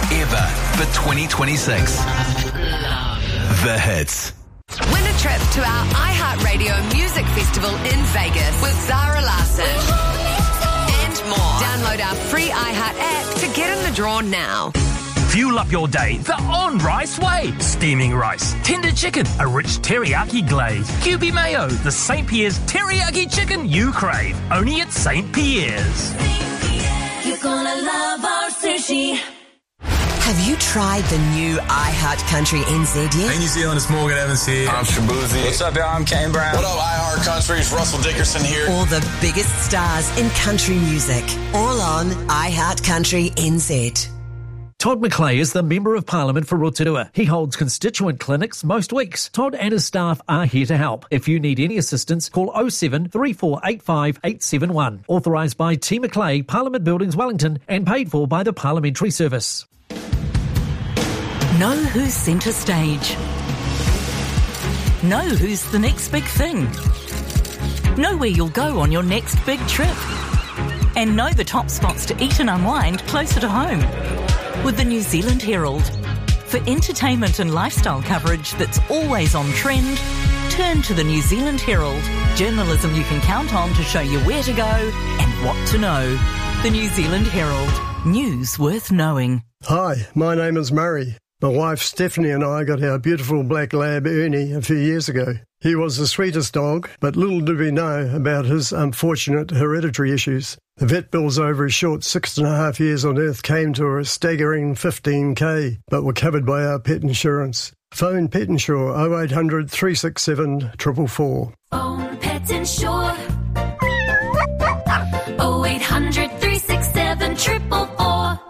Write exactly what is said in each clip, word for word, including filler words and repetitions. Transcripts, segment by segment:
ever for twenty twenty-six. The Hits. Win a trip to our iHeartRadio Music Festival in Vegas with Zara Larsson. And more. Download our free iHeart app to get in the draw now. Fuel up your day the on-rice way. Steaming rice, tender chicken, a rich teriyaki glaze, Q B mayo, the Saint Pierre's teriyaki chicken you crave. Only at Saint Pierre's. You're gonna love our sushi. Have you tried the new iHeart Country N Z yet? Hey New Zealand, it's Morgan Evans here. I'm Shabuzi. What's up, y'all? I'm Kane Brown. What up, iHeart Country? It's Russell Dickerson here. All the biggest stars in country music. All on iHeart Country N Z. Todd McClay is the Member of Parliament for Rotorua. He holds constituent clinics most weeks. Todd and his staff are here to help. If you need any assistance, call oh seven, three four eight five, eight seven one. Authorised by T McClay, Parliament Buildings, Wellington, and paid for by the Parliamentary Service. Know who's centre stage. Know who's the next big thing. Know where you'll go on your next big trip. And know the top spots to eat and unwind closer to home. With the New Zealand Herald. For entertainment and lifestyle coverage that's always on trend, turn to the New Zealand Herald. Journalism you can count on to show you where to go and what to know. The New Zealand Herald. News worth knowing. Hi, my name is Murray. My wife Stephanie and I got our beautiful black lab Ernie a few years ago. He was the sweetest dog, but little did we know about his unfortunate hereditary issues. The vet bills over his short six and a half years on Earth came to a staggering fifteen K, but were covered by our pet insurance. Phone Pet Insure oh eight hundred, three six seven, four four four. Phone Pet Insure oh eight hundred, three six seven, four four four.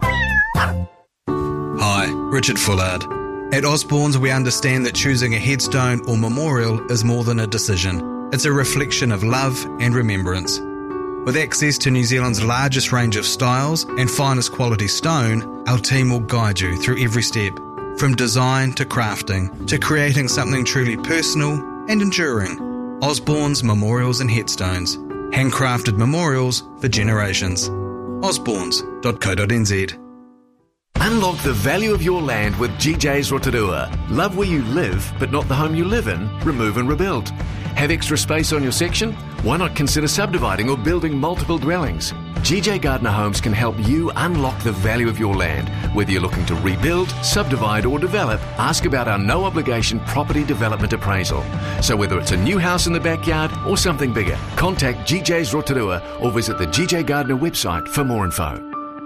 Hi, Richard Fullard. At Osborne's, we understand that choosing a headstone or memorial is more than a decision. It's a reflection of love and remembrance. With access to New Zealand's largest range of styles and finest quality stone, our team will guide you through every step, from design to crafting, to creating something truly personal and enduring. Osborne's Memorials and Headstones. Handcrafted memorials for generations. osbornes dot co dot n z. Unlock the value of your land with G J's Rotorua. Love where you live, but not the home you live in? Remove and rebuild. Have extra space on your section? Why not consider subdividing or building multiple dwellings? G J Gardner Homes can help you unlock the value of your land. Whether you're looking to rebuild, subdivide or develop, ask about our no-obligation property development appraisal. So whether it's a new house in the backyard or something bigger, contact G J's Rotorua or visit the G J Gardner website for more info.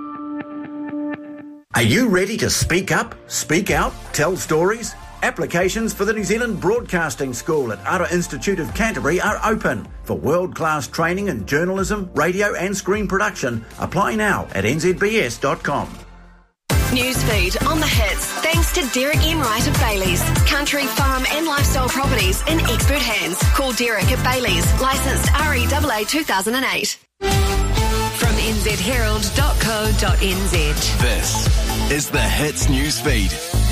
Are you ready to speak up, speak out, tell stories? Applications for the New Zealand Broadcasting School at Ara Institute of Canterbury are open. For world-class training in journalism, radio and screen production, apply now at n z b s dot com. Newsfeed on the hits, thanks to Derek Enright of Bailey's. Country, farm and lifestyle properties in expert hands. Call Derek at Bailey's, licensed R E A A two thousand eight. From n z herald dot co dot n z. This is the Hits Newsfeed.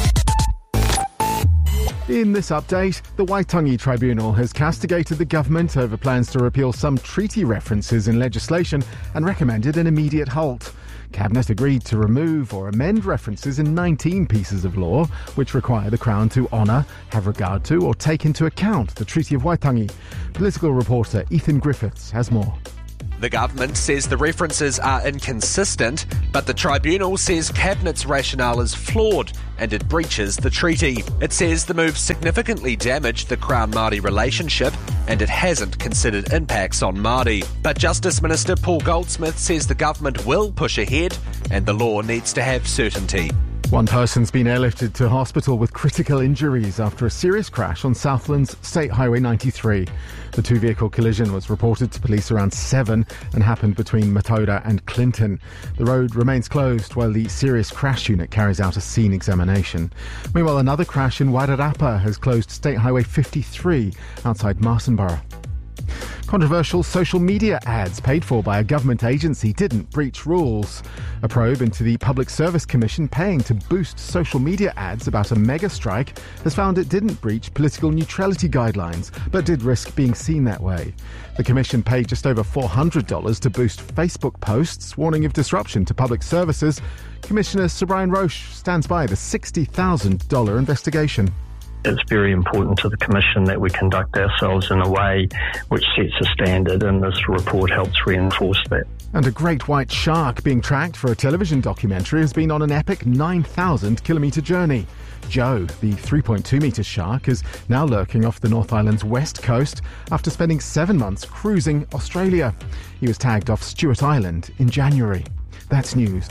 In this update, the Waitangi Tribunal has castigated the government over plans to repeal some treaty references in legislation and recommended an immediate halt. Cabinet agreed to remove or amend references in nineteen pieces of law, which require the Crown to honour, have regard to or take into account the Treaty of Waitangi. Political reporter Ethan Griffiths has more. The government says the references are inconsistent, but the tribunal says Cabinet's rationale is flawed and it breaches the treaty. It says the move significantly damaged the Crown-Māori relationship and it hasn't considered impacts on Māori. But Justice Minister Paul Goldsmith says the government will push ahead and the law needs to have certainty. One person's been airlifted to hospital with critical injuries after a serious crash on Southland's State Highway ninety-three. The two-vehicle collision was reported to police around seven and happened between Matoda and Clinton. The road remains closed while the serious crash unit carries out a scene examination. Meanwhile, another crash in Wairarapa has closed State Highway fifty-three outside Marsdenborough. Controversial social media ads paid for by a government agency didn't breach rules. A probe into the Public Service Commission paying to boost social media ads about a mega strike has found it didn't breach political neutrality guidelines, but did risk being seen that way. The Commission paid just over four hundred dollars to boost Facebook posts warning of disruption to public services. Commissioner Sir Brian Roche stands by the sixty thousand dollars investigation. It's very important to the Commission that we conduct ourselves in a way which sets a standard, and this report helps reinforce that. And a great white shark being tracked for a television documentary has been on an epic nine thousand kilometre journey. Joe, the three point two metre shark, is now lurking off the North Island's west coast after spending seven months cruising Australia. He was tagged off Stewart Island in January. That's news.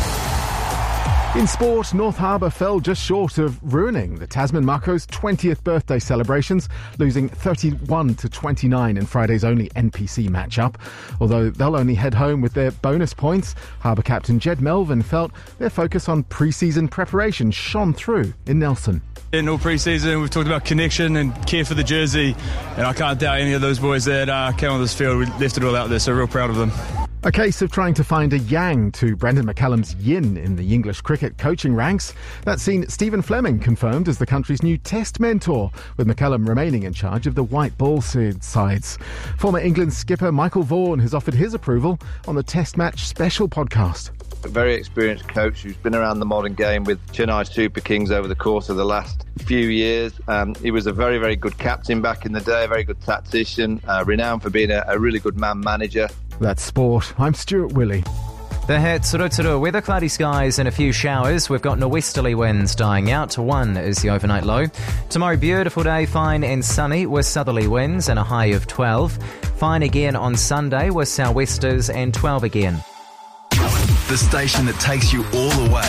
In sport, North Harbour fell just short of ruining the Tasman Mako's twentieth birthday celebrations, losing thirty-one to twenty-nine in Friday's only N P C matchup. Although they'll only head home with their bonus points, Harbour captain Jed Melvin felt their focus on pre-season preparation shone through in Nelson. In all pre-season, we've talked about connection and care for the jersey, and I can't doubt any of those boys that uh, came on this field. We left it all out there, so real proud of them. A case of trying to find a yang to Brendan McCallum's yin in the English cricket coaching ranks. That's seen Stephen Fleming confirmed as the country's new test mentor, with McCallum remaining in charge of the white ball sides. Former England skipper Michael Vaughan has offered his approval on the Test Match Special podcast. A very experienced coach who's been around the modern game with Chennai Super Kings over the course of the last few years. Um, he was a very, very good captain back in the day, a very good tactician, uh, renowned for being a, a really good man manager. That's sport. I'm Stuart Willey. The Hits, Rotorua, weather, cloudy skies and a few showers. We've got norwesterly winds dying out. One is the overnight low. Tomorrow, beautiful day, fine and sunny with southerly winds and a high of twelve. Fine again on Sunday with sou'westers and twelve again. The station that takes you all the way.